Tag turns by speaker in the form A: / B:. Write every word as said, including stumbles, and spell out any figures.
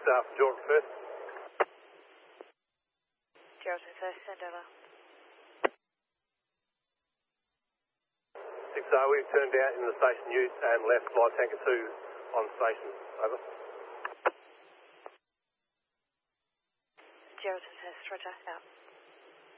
A: uh, from Jordan first.
B: Geraldton first, send over.
A: six oh, we've turned out in the station ute and left flight tanker two on station. Over.
B: Geraldton first, roger, out.